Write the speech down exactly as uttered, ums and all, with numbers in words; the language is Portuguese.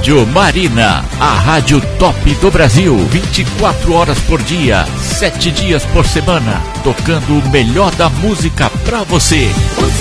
Rádio Marina, a rádio top do Brasil, vinte e quatro horas por dia, sete dias por semana, tocando o melhor da música pra você.